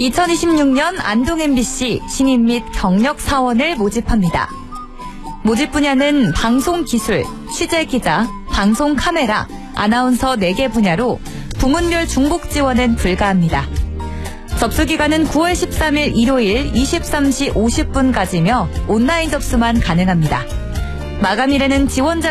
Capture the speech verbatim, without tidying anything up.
이천이십육 년 안동 엠비씨 신인 및 경력 사원을 모집합니다. 모집 분야는 방송기술, 취재기자, 방송카메라, 아나운서 네 개 분야로 부문별 중복 지원은 불가합니다. 접수기간은 구월 십삼일 일요일 이십삼 시 오십 분까지며 온라인 접수만 가능합니다. 마감일에는 지원자